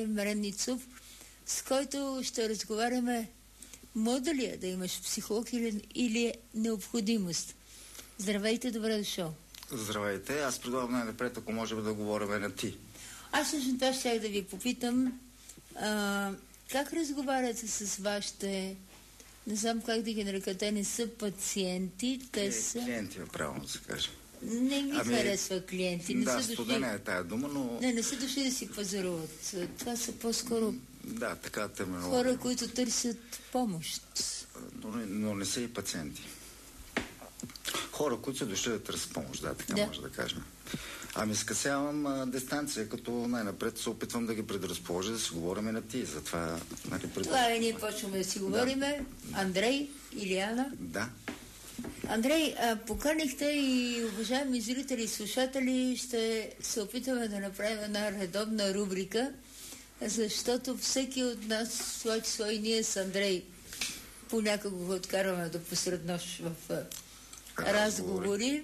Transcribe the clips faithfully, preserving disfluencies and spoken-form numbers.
Маренницов, с който ще разговаряме мода ли е да имаш психолог или, или е необходимост. Здравейте, добре дошъл. Здравейте, аз предлагам най-напред, ако можем да говорим на ти. Аз всъщност това щях да ви попитам, а, как разговаряте с вашите, не знам как да ги нарека, те не са пациенти, те е, са... Клиенти, правилно се каже. Не ми ами, харесва клиенти. Не да, са студена дошли... е тая дума, но... Не, не са дошли да си пазаруват. Това са по-скоро да, така терминология. хора, които търсят помощ. Но, но не са и пациенти. Хора, които са дошли да търсят помощ, да, така да. Може да кажем. Ами скъсявам а, дистанция, като най-напред се опитвам да ги предразположа, да си говорим на ти. Затова, нали, пред... Това е, ние почваме да си говориме. Да. Андрей, Илияна. Да. Андрей, а, поканихте и уважаеми зрители и слушатели, ще се опитаме да направим една редовна рубрика, защото всеки от нас, в това число и ние с Андрей, понякога го откарваме до посред нощ в а, разговори.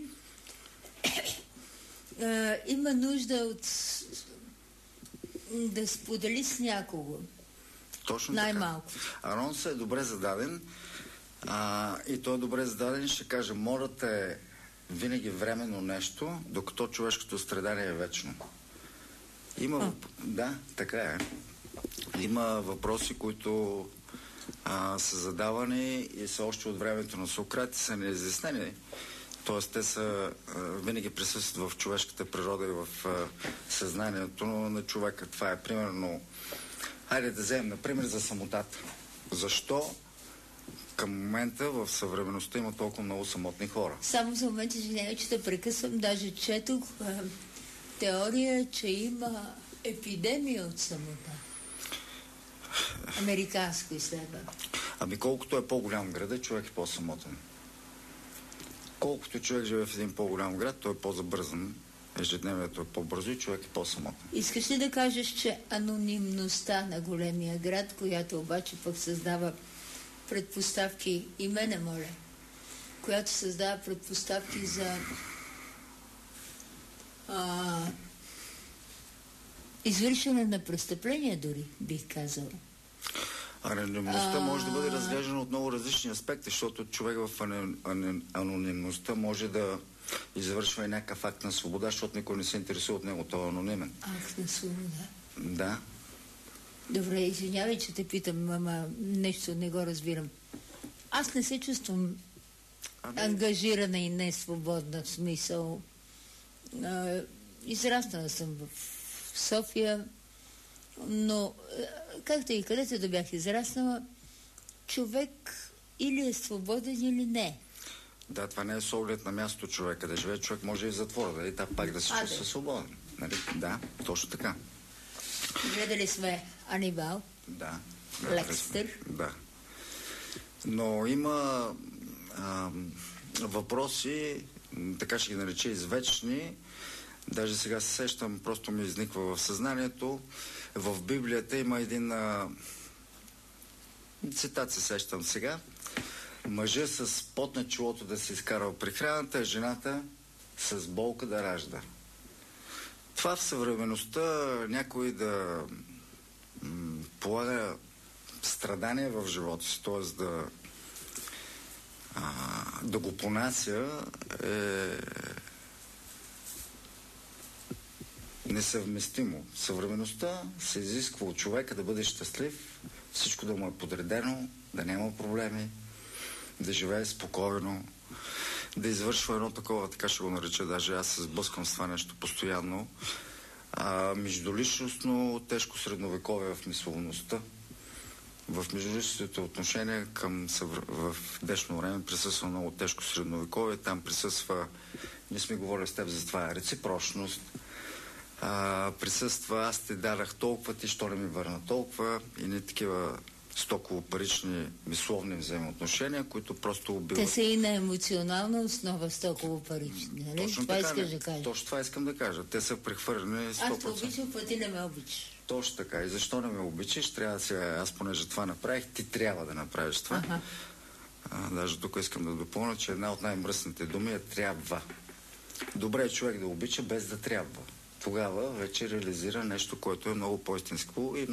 а, има нужда от да сподели с някого. Точно най-малко. Така. Анонсът е добре зададен. А, и той е добре зададен, ще кажа, морът е винаги временно нещо, докато човешкото страдание е вечно. Има... А. Да, така е. Има въпроси, които а, са задавани и са още от времето на Сократ и са неизяснени. Тоест, те са а, винаги присъстват в човешката природа и в а, съзнанието на човека. Това е примерно... Хайде да вземем, например, за самотата. Защо към момента в съвременността има толкова много самотни хора? Само за момент, извинявай, че те прекъсвам. Даже четох а, теория, че има епидемия от самота. Американско изследване. Ами колкото е по-голям града, човек е по-самотен. Колкото човек живее в един по-голям град, той е по-забързан. Ежедневието е по-бързо и човек е по-самотен. Искаш ли да кажеш, че анонимността на големия град, която обаче пък създава предпоставки, и мене моля, която създава предпоставки за а, извършване на престъпления дори, бих казала. Анонимността а... може да бъде разглеждана от много различни аспекти, защото човек в анонимността може да извършва и някакъв акт на свобода, защото никой не се интересува от него, той е анонимен. Акт на свобода? Да. Добре, извинявай, че те питам, ама нещо не го разбирам. Аз не се чувствам ами... ангажирана и не свободна в смисъл. А, израснала съм в София, но както и където да бях израснала, човек или е свободен, или не. Да, това не е с оглед на място човека да живее. Човек може и в затвора, да и да пак да се а, чувства да. свободен. Нали? Да, точно така. Гледали сме Анибал. Да. Лекстър. Да. Но има а, въпроси, така ще ги нарече извечни, даже сега се сещам, просто ми изниква в съзнанието. В Библията има един а, цитат, се сещам сега. Мъжа с пот на челото да се изкарва прехраната, жената с болка да ражда. Това в съвременността някой да м, полага страдания в живота си, т.е. да а, да го понася е несъвместимо. В съвременността се изисква от човека да бъде щастлив, всичко да му е подредено, да няма проблеми, да живее спокойно, да извършва едно такова, така ще го нареча, даже аз се сблъскам с това нещо постоянно, а, междуличностно тежко средновековие в мисловността. В междуличностните отношения към съвр... в днешно време присъства много тежко средновековие, там присъства, ние сме говорили с теб за това, реципрочност, а, присъства аз ти дадах толкова, ти що не ми върна толкова и не такива стоково-парични мисловни взаимоотношения, които просто убиват. Те са и на емоционална основа стоково-парични, нали? Точно това така, искаш да кажа. Точно това искам да кажа. Те са прехвърлени сто процента. Аз те обичам, пък ти не ме обичаш. Точно така. И защо не ме обичаш? Трябва да сега, аз понеже това направих, ти трябва да направиш това. Ага. А, даже тук искам да допълня, че една от най-мръсните думи е трябва. Добре е човек да обича без да трябва. Тогава вече реализира нещо, което е много по-истинско и